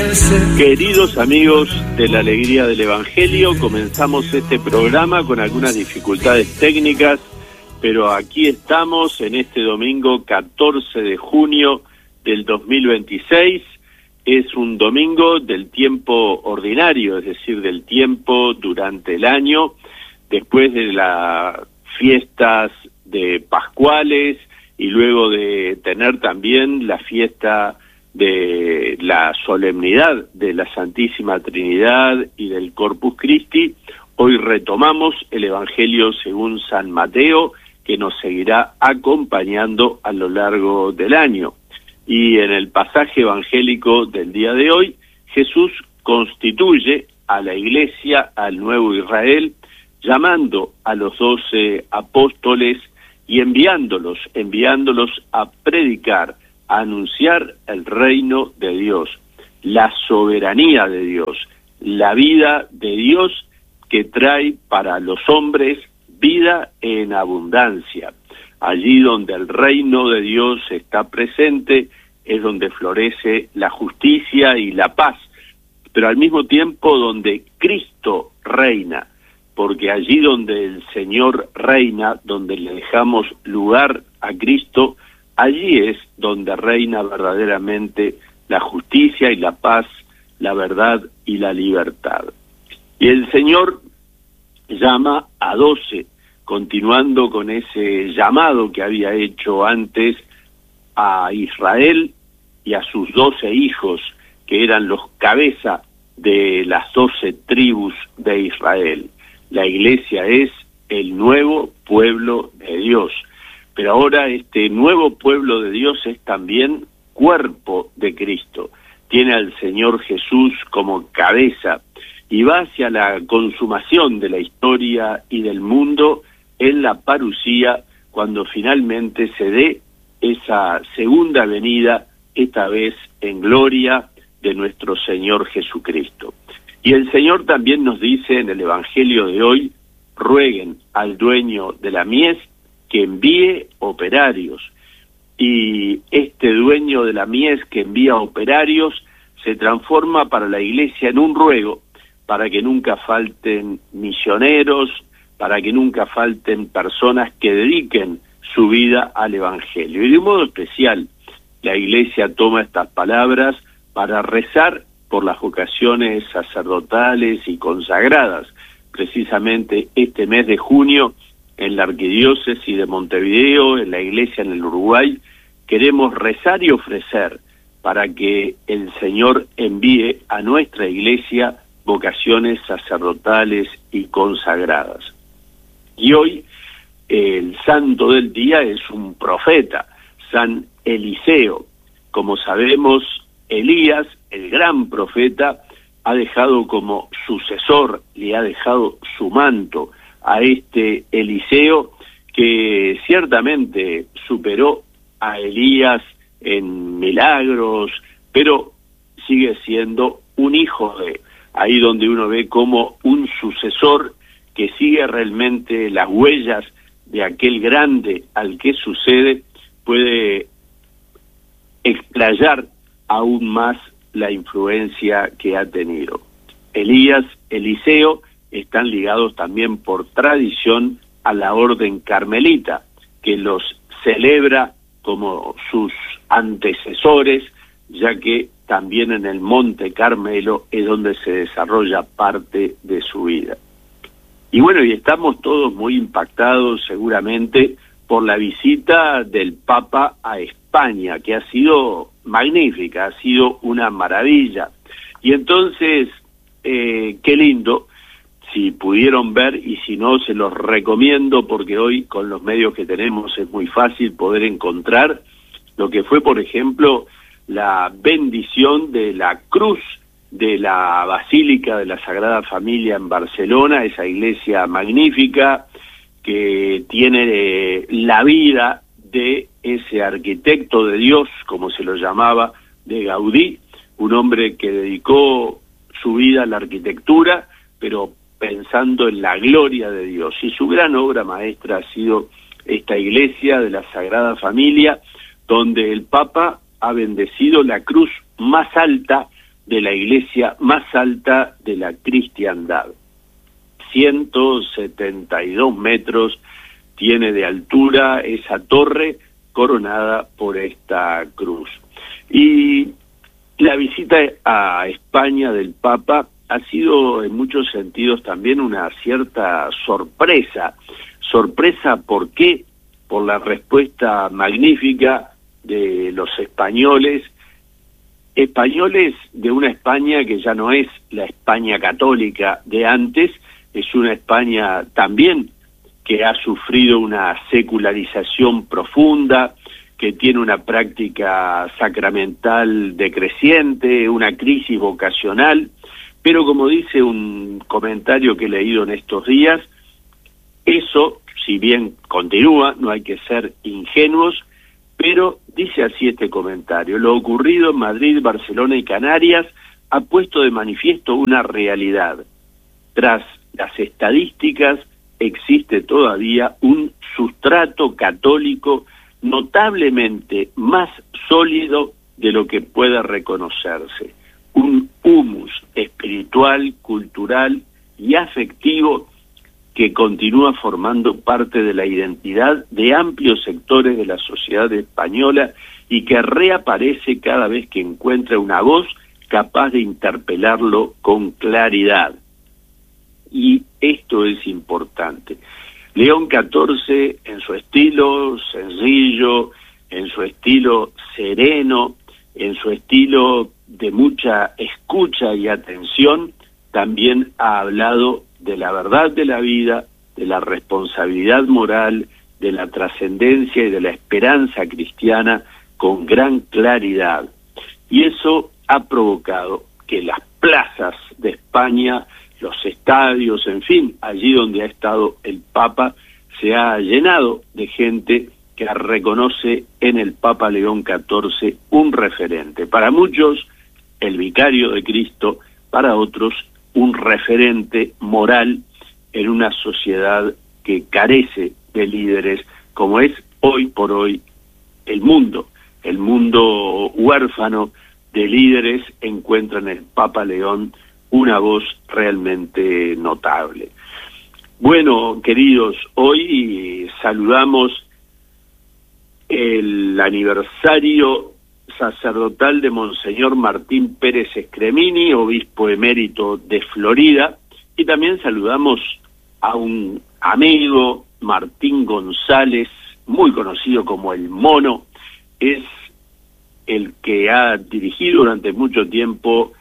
Queridos amigos de la Alegría del Evangelio, comenzamos este programa con algunas dificultades técnicas, pero aquí estamos en este domingo 14 de junio del 2026. Es un domingo del tiempo ordinario, es decir, del tiempo durante el año, después de las fiestas de Pascuales y luego de tener también la fiesta de la solemnidad de la Santísima Trinidad y del Corpus Christi. Hoy retomamos el Evangelio según San Mateo, que nos seguirá acompañando a lo largo del año. Y en el pasaje evangélico del día de hoy, Jesús constituye a la Iglesia, al nuevo Israel, llamando a los 12 apóstoles y enviándolos a predicar, a anunciar el reino de Dios, la soberanía de Dios, la vida de Dios que trae para los hombres vida en abundancia. Allí donde el reino de Dios está presente es donde florece la justicia y la paz, pero al mismo tiempo donde Cristo reina, porque allí donde el Señor reina, donde le dejamos lugar a Cristo, allí es donde reina verdaderamente la justicia y la paz, la verdad y la libertad. Y el Señor llama a 12, continuando con ese llamado que había hecho antes a Israel y a sus 12 hijos, que eran los cabeza de las 12 tribus de Israel. La Iglesia es el nuevo pueblo de Dios. Pero ahora este nuevo pueblo de Dios es también cuerpo de Cristo. Tiene al Señor Jesús como cabeza y va hacia la consumación de la historia y del mundo en la parusía, cuando finalmente se dé esa segunda venida, esta vez en gloria de nuestro Señor Jesucristo. Y el Señor también nos dice en el Evangelio de hoy: rueguen al dueño de la mies que envíe operarios. Y este dueño de la mies que envía operarios se transforma para la Iglesia en un ruego, para que nunca falten misioneros, para que nunca falten personas que dediquen su vida al Evangelio. Y de un modo especial, la Iglesia toma estas palabras para rezar por las vocaciones sacerdotales y consagradas. Precisamente este mes de junio, en la Arquidiócesis de Montevideo, en la Iglesia en el Uruguay, queremos rezar y ofrecer para que el Señor envíe a nuestra Iglesia vocaciones sacerdotales y consagradas. Y hoy el santo del día es un profeta, San Eliseo. Como sabemos, Elías, el gran profeta, ha dejado como sucesor, le ha dejado su manto a este Eliseo, que ciertamente superó a Elías en milagros, pero sigue siendo un hijo de, ahí donde uno ve como un sucesor que sigue realmente las huellas de aquel grande al que sucede, puede explayar aún más la influencia que ha tenido. Elías, Eliseo, están ligados también por tradición a la orden carmelita, que los celebra como sus antecesores, ya que también en el Monte Carmelo es donde se desarrolla parte de su vida. Y bueno, y estamos todos muy impactados seguramente por la visita del Papa a España, que ha sido magnífica, ha sido una maravilla. Y entonces, qué lindo, si pudieron ver, y si no, se los recomiendo, porque hoy con los medios que tenemos es muy fácil poder encontrar lo que fue, por ejemplo, la bendición de la cruz de la Basílica de la Sagrada Familia en Barcelona, esa iglesia magnífica que tiene la vida de ese arquitecto de Dios, como se lo llamaba, de Gaudí, un hombre que dedicó su vida a la arquitectura, pero pensando en la gloria de Dios. Y su gran obra maestra ha sido esta iglesia de la Sagrada Familia, donde el Papa ha bendecido la cruz más alta de la iglesia más alta de la cristiandad. 172 metros tiene de altura esa torre coronada por esta cruz. Y la visita a España del Papa ha sido en muchos sentidos también una cierta sorpresa. Sorpresa, ¿por qué? Por la respuesta magnífica de los españoles de una España que ya no es la España católica de antes, es una España también que ha sufrido una secularización profunda, que tiene una práctica sacramental decreciente, una crisis vocacional, pero como dice un comentario que he leído en estos días, eso, si bien continúa, no hay que ser ingenuos, pero dice así este comentario: lo ocurrido en Madrid, Barcelona y Canarias ha puesto de manifiesto una realidad. Tras las estadísticas existe todavía un sustrato católico notablemente más sólido de lo que pueda reconocerse, un humus espiritual, cultural y afectivo que continúa formando parte de la identidad de amplios sectores de la sociedad española y que reaparece cada vez que encuentra una voz capaz de interpelarlo con claridad. Y esto es importante. León XIV, en su estilo sencillo, en su estilo sereno, en su estilo de mucha escucha y atención, también ha hablado de la verdad de la vida, de la responsabilidad moral, de la trascendencia y de la esperanza cristiana con gran claridad. Y eso ha provocado que las plazas de España, los estadios, en fin, allí donde ha estado el Papa, se ha llenado de gente que reconoce en el Papa León XIV un referente. Para muchos, el vicario de Cristo, para otros, un referente moral en una sociedad que carece de líderes, como es hoy por hoy el mundo huérfano de líderes, encuentra en el Papa León una voz realmente notable. Bueno, queridos, hoy saludamos el aniversario sacerdotal de Monseñor Martín Pérez Scremini, obispo emérito de Florida, y también saludamos a un amigo, Martín González, muy conocido como el Mono. Es el que ha dirigido durante mucho tiempo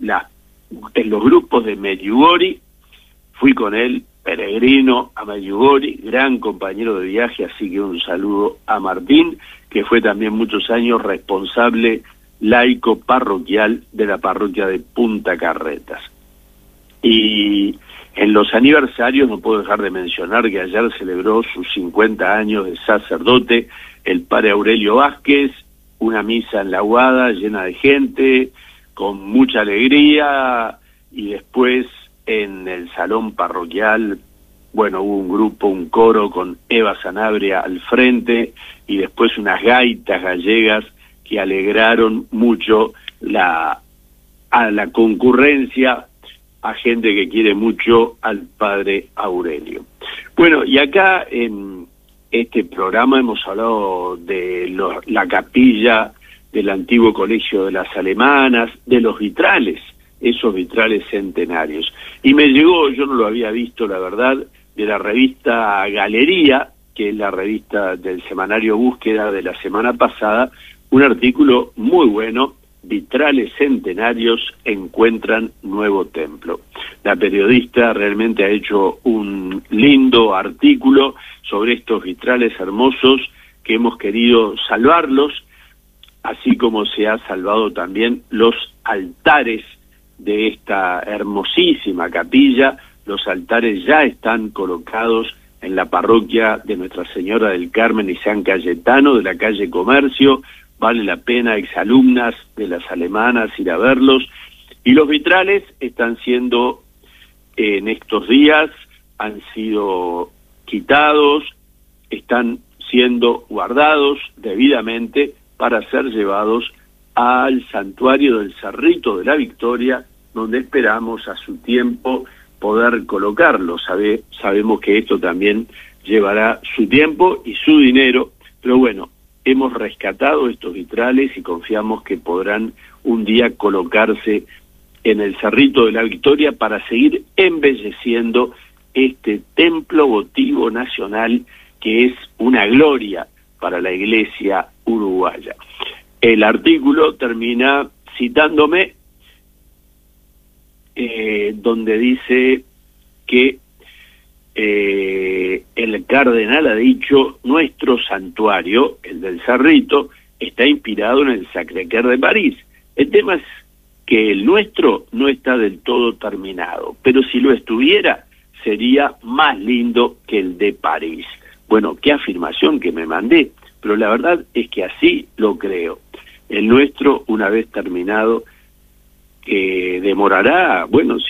en los grupos de Medjugorje. Fui con él peregrino a Medjugorje, gran compañero de viaje, así que un saludo a Martín, que fue también muchos años responsable laico parroquial de la parroquia de Punta Carretas. Y en los aniversarios no puedo dejar de mencionar que ayer celebró sus 50 años de sacerdote el padre Aurelio Vázquez, una misa en la Aguada llena de gente, con mucha alegría, y después en el salón parroquial, bueno, hubo un grupo, un coro con Eva Sanabria al frente, y después unas gaitas gallegas que alegraron mucho a la concurrencia, a gente que quiere mucho al padre Aurelio. Bueno, y acá en este programa hemos hablado de la capilla del antiguo colegio de las alemanas, de los vitrales, esos vitrales centenarios. Y me llegó, yo no lo había visto, la verdad, de la revista Galería, que es la revista del semanario Búsqueda de la semana pasada, un artículo muy bueno: vitrales centenarios encuentran nuevo templo. La periodista realmente ha hecho un lindo artículo sobre estos vitrales hermosos que hemos querido salvarlos, así como se ha salvado también los altares de esta hermosísima capilla. Los altares ya están colocados en la parroquia de Nuestra Señora del Carmen y San Cayetano, de la calle Comercio. Vale la pena, exalumnas de las alemanas, ir a verlos. Y los vitrales están siendo, en estos días, han sido quitados, están siendo guardados debidamente para ser llevados al santuario del Cerrito de la Victoria, donde esperamos a su tiempo poder colocarlo. Sabemos que esto también llevará su tiempo y su dinero, pero bueno, hemos rescatado estos vitrales y confiamos que podrán un día colocarse en el Cerrito de la Victoria para seguir embelleciendo este templo votivo nacional que es una gloria para la Iglesia uruguaya. El artículo termina citándome donde dice que el cardenal ha dicho: nuestro santuario, el del Cerrito, está inspirado en el Sacré-Cœur de París. El tema es que el nuestro no está del todo terminado, pero si lo estuviera, sería más lindo que el de París. Bueno, qué afirmación que me mandé, pero la verdad es que así lo creo. El nuestro, una vez terminado, demorará, bueno,